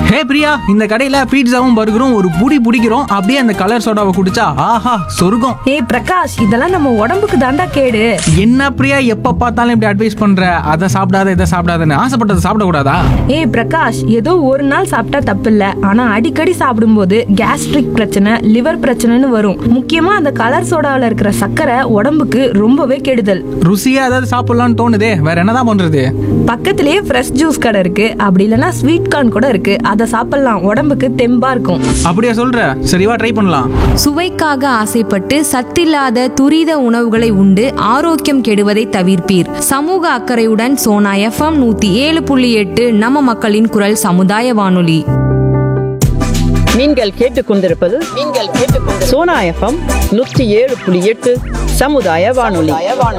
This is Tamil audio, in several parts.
ஹே பிரியா, இந்த கடையில பீட்சாவும் பர்கரும் ஒரு புடி பிடிக்கிறோம், அப்படியே அந்த கலர் சோடாவை குடிச்சா ஆஹா சொர்க்கம். ஏய் பிரகாஷ், இதெல்லாம் நம்ம உடம்புக்கு தாண்டா கேடு. என்ன பிரியா, எப்ப பார்த்தாலும் இப்படி அட்வைஸ் பண்ற? அதை சாப்பிடாத இதை சாப்பிடாதன்னு ஆசைப்பட்டதை சாப்பிடக்கூடாதா? ஏய் பிரகாஷ், ஏதோ ஒரு நாள் சாப்பிட்டா தப்பில்ல, ஆனா அடிக்கடி சாப்பிடும்போது கேஸ்ட்ரிக் பிரச்சனை, லிவர் பிரச்சனைன்னு வரும். முக்கியமா அந்த கலர் சோடாவில் இருக்கிற சர்க்கரை உடம்புக்கு ரொம்பவே கெடுதல். ருசியா ஏதாவது சாப்பிடலாம்னு தோணுதே, வேற என்னதான் பண்றது? பக்கத்திலேயே ஃப்ரெஷ் ஜூஸ் கடை இருக்கு, அப்படி இல்லைன்னா ஸ்வீட் கார்ன் கூட இருக்கு, அதை சாப்பிடலாம். உடம்புக்கு தெம்பா இருக்கும். அப்படியா சொல்ற? சரிவா, ட்ரை பண்ணலாம். சுவைக்காக ஆசைப்பட்டு சத்தில்லாத துரித உணவுகளை உண்டு ஆரோக்கியம் கெடுவதை தவிர்ப்பீர். சமூக அக்கறையுடன் சோனா FM 107.8 நம்ம மக்களின் குரல் சமுதாய வானொலி. நீங்கள் கேட்டுக்கொண்டிருப்பது சோனா FM 107.8 சமுதாய வானொலி.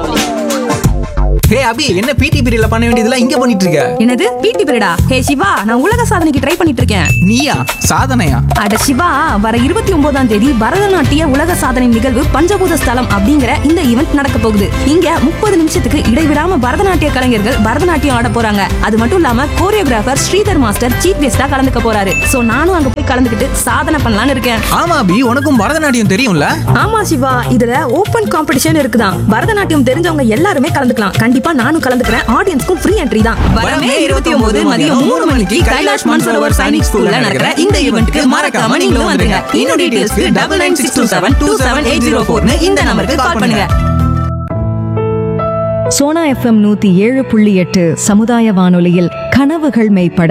ஹே அபி, என்ன பிடி பீரியட்ல பண்ண வேண்டியதெல்லாம் இங்க பண்ணிட்டு இருக்க? என்னது பிடி பீரியடா? ஹே சிவா, நான் உலக சாதனைக்கு ட்ரை பண்ணிட்டு இருக்கேன். நீயா? சாதனையா? அட சிவா, வர 29ஆம் தேதி பரதநாட்டிய உலக சாதனை நிகழ்வு பஞ்சபூத ஸ்தலம் அப்படிங்கிற இந்த ஈவெண்ட் நடக்க போகுது. இங்க 30 நிமிஷத்துக்கு இடைவிடாம பரதநாட்டிய கலைஞர்கள் பரதநாட்டியம் ஆட போறாங்க. அது மட்டும் இல்லாம கோரியோகிராஃபர் ஸ்ரீதர் மாஸ்டர் சீஃப் கெஸ்டா கலந்துக்க போறாரு. சோ நானும் அங்க போய் கலந்துக்கிட்டு சாதனை பண்ணலாம்னு இருக்கேன். ஆமா அபி, உனக்கும் பரதநாட்டியம் தெரியும்ல? ஆமா சிவா, இதுல ஓபன் காம்படிஷன் இருக்குதான். பரதநாட்டியம் தெரிஞ்சவங்க எல்லாருமே கலந்துக்கலாம். கண்டிப்பா நானும் கலந்துக்கிறேன். ஆடியன்ஸ்க்கும் ஃப்ரீ என்ட்ரி தான். வரமே 29 மதியம் 3 மணிக்கு கைலாஷ் மன்சரோவர் சைனிக் ஸ்கூல்ல நடக்கிற இந்த ஈவென்ட்க்கு மறக்காம நீங்களும் வந்துருங்க. இன்னும் டீடைல்ஸ்க்கு 9962727804 இந்த நம்பருக்கு கால் பண்ணுங்க. சோனா FM 107.8 சமுதாய வானொலியில் கனவுகள் மெய்ப்பட.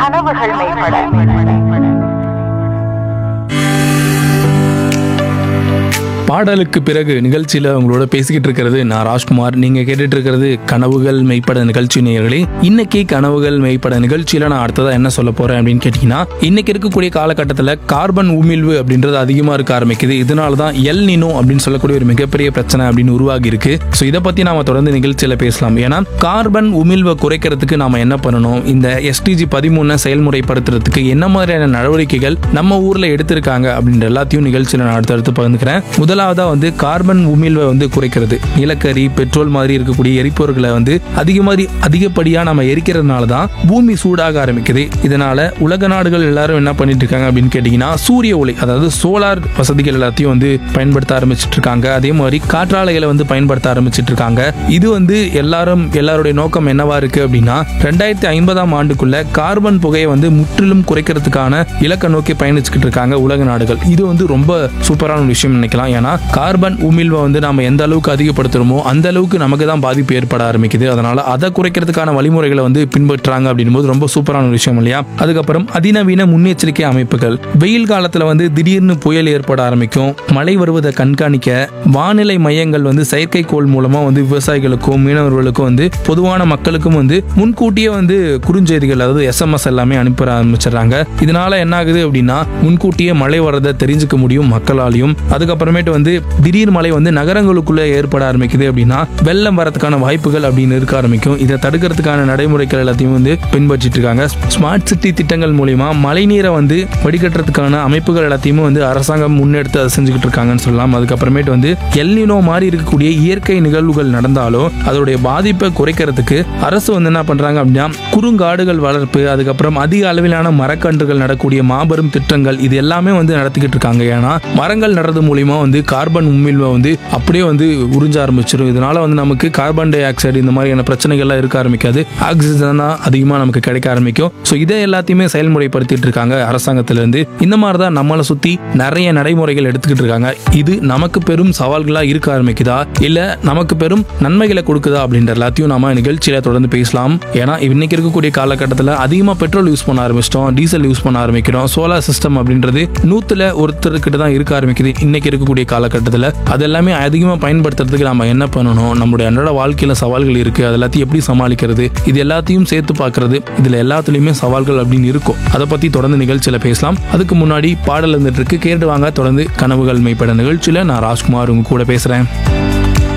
பாடலுக்கு பிறகு நிகழ்ச்சியில் உங்களோட பேசிக்கிட்டு இருக்கிறது நான் ராஜ்குமார். நீங்கள் கேட்டுட்டு இருக்கிறது கனவுகள் மெய்ப்பட நிகழ்ச்சி நேயர்களே. இன்னைக்கு கனவுகள் மெய்ப்பட நிகழ்ச்சியில் நான் அடுத்ததாக என்ன சொல்ல போகிறேன் அப்படின்னு கேட்டிங்கன்னா, இன்னைக்கு இருக்கக்கூடிய காலகட்டத்தில் கார்பன் உமிழ்வு அப்படின்றது அதிகமாக இருக்க ஆரம்பிக்குது. இதனால தான் எல் நினோ அப்படின்னு சொல்லக்கூடிய ஒரு மிகப்பெரிய பிரச்சனை அப்படின்னு உருவாகி இருக்கு. ஸோ இதை பற்றி நாம் தொடர்ந்து நிகழ்ச்சியில் பேசலாம். ஏன்னா கார்பன் உமிழ்வை குறைக்கிறதுக்கு நாம் என்ன பண்ணணும், இந்த SDG 13 செயல்முறைப்படுத்துறதுக்கு என்ன மாதிரியான நடவடிக்கைகள் நம்ம ஊரில் எடுத்திருக்காங்க அப்படின்ற எல்லாத்தையும் நிகழ்ச்சியில் நான் அடுத்தடுத்து பகிர்ந்துக்கிறேன். முதலாவதா வந்து கார்பன் உமிழ்வை வந்து குறைக்கிறது. நிலக்கரி, பெட்ரோல் மாதிரி இருக்கக்கூடிய எரிபொருட்களை வந்து அதிகப்படியா நம்ம எரிக்கிறதுனால தான் பூமி சூடாக ஆரம்பிக்குது. இதனால உலக நாடுகள் எல்லாரும் என்ன பண்ணிட்டு இருக்காங்க அப்படின்னு கேட்டீங்கன்னா, சூரிய ஒளி அதாவது சோலார் வசதிகள் எல்லாத்தையும் வந்து பயன்படுத்த ஆரம்பிச்சிட்டு இருக்காங்க. அதே மாதிரி காற்றாலைகளை வந்து பயன்படுத்த ஆரம்பிச்சிட்டு இருக்காங்க. இது வந்து எல்லாருடைய நோக்கம் என்னவா இருக்கு அப்படின்னா, 2050ஆம் ஆண்டுக்குள்ள கார்பன் புகையை வந்து முற்றிலும் குறைக்கிறதுக்கான இலக்கை நோக்கி பயணிச்சுக்கிட்டு இருக்காங்க உலக நாடுகள். இது வந்து ரொம்ப சூப்பரான ஒரு விஷயம் நினைக்கலாம். ஏன்னா கார்பன் உமிழ்வை வந்து நாம எந்த அளவுக்கு அதிகப்படுத்துறோமோ அந்த அளவுக்கு நமக்கு தான் பாதிப்பு ஏற்பட ஆரம்பிக்குது. அதனால அதை குறைக்கிறதுக்கான வழிமுறைகளை வந்து பின்பற்றாங்க அப்படின்னும் போது ரொம்ப சூப்பரான ஒரு விஷயம் இல்லையா? அதுக்கப்புறம் அதிநவீன முன்னெச்சரிக்கை அமைப்புகள். வெயில் காலத்துல வந்து திடீர்னு புயல் ஏற்பட ஆரம்பிக்கும். மழை வருவதை கண்காணிக்க வானிலை மையங்கள் வந்து செயற்கைக்கோள் மூலமா வந்து விவசாயிகளுக்கும் மீனவர்களுக்கும் வந்து பொதுவான மக்களுக்கும் வந்து முன்கூட்டியே வந்து குறுஞ்செய்திகள் அதாவது SMS எல்லாமே அனுப்ப ஆரம்பிச்சிடறாங்க. இதனால என்ன ஆகுது அப்படின்னா, முன்கூட்டியே மழை வரதை தெரிஞ்சுக்க முடியும் மக்களாலையும். அதுக்கப்புறமேட்டு வந்து திடீர் மழை வந்து நகரங்களுக்குள்ள ஏற்பட ஆரம்பிக்குது அப்படின்னா வெள்ளம் வரதுக்கான வாய்ப்புகள் அப்படின்னு இருக்க ஆரம்பிக்கும். இதை தடுக்கிறதுக்கான நடைமுறைகள் எல்லாத்தையும் வந்து பின்பற்றிட்டு இருக்காங்க. ஸ்மார்ட் சிட்டி திட்டங்கள் மூலியமா மழை நீரை வந்து வடிகட்டுறதுக்கான அமைப்புகள் எல்லாத்தையுமே வந்து அரசாங்கம் முன்னெடுத்து அதை செஞ்சுக்கிட்டு இருக்காங்கன்னு சொல்லலாம். அதுக்கப்புறமேட்டு வந்து எல் நினோ மாதிரி இருக்கக்கூடிய இயற்கை நிகழ்வுகள் நடந்தாலும் அதோடைய பாதிப்பை குறைக்கிறதுக்கு அரசு வந்து என்ன பண்றாங்க அப்படின்னா, குறுங்காடுகள் வளர்ப்பு, அதுக்கப்புறம் அதிக அளவிலான மரக்கன்றுகள் நடக்கூடிய மாபெரும் திட்டங்கள் இது எல்லாமே வந்து நடத்திக்கிட்டு இருக்காங்க. ஏன்னா மரங்கள் நடுறது மூலியமா வந்து கார்பன் உமிழ்வை வந்து அப்படியே வந்து உறிஞ்ச ஆரம்பிச்சிடும். இதனால வந்து நமக்கு கார்பன் டை ஆக்சைடு இந்த மாதிரியான பிரச்சனைகள்லாம் இருக்க ஆரம்பிக்காது. ஆக்சிஜன் தான் அதிகமாக நமக்கு கிடைக்க ஆரம்பிக்கும். ஸோ இதை எல்லாத்தையுமே செயல்முறைப்படுத்திட்டு இருக்காங்க அரசாங்கத்திலிருந்து. இந்த மாதிரி தான் நம்மளை சுற்றி நிறைய நடைமுறைகள் எடுத்துக்கிட்டு இருக்காங்க. இது நமக்கு பெரும் சவால்களாக இருக்க ஆரம்பிக்குதா இல்லை நமக்கு பெரும் நன்மைகளை கொடுக்குதா அப்படின்ற எல்லாத்தையும் நாம நிகழ்ச்சியில தொடர்ந்து பேசலாம். ஏன்னா இன்னைக்கு இருக்கக்கூடிய காலகட்டத்தில் அதிகமாக பெட்ரோல் யூஸ் பண்ண ஆரம்பிச்சிட்டோம், டீசல் யூஸ் பண்ண ஆரம்பிக்கிறோம். சோலார் சிஸ்டம் அப்படின்றது 100ல் ஒருத்தர்கிட்ட தான் இருக்க ஆரம்பிக்குது இன்னைக்கு இருக்கக்கூடிய காலகட்டத்தில். அது எல்லாமே அதிகமாக பயன்படுத்துறதுக்கு நம்ம என்ன பண்ணணும், நம்மளுடைய அன்றாட வாழ்க்கையில சவால்கள் இருக்கு, அது எல்லாத்தையும் எப்படி சமாளிக்கிறது, இது எல்லாத்தையும் சேர்த்து பார்க்கறது, இதுல எல்லாத்துலயுமே சவால்கள் அப்படின்னு இருக்கும். அதை பத்தி தொடர்ந்து நிகழ்ச்சியில பேசலாம். அதுக்கு முன்னாடி பாடல் இருந்துட்டு இருக்கு, கேட்டு வாங்க. தொடர்ந்து கனவுகள் மெய்ப்பட நிகழ்ச்சியில நான் ராஜ்குமார் உங்க கூட பேசுறேன்.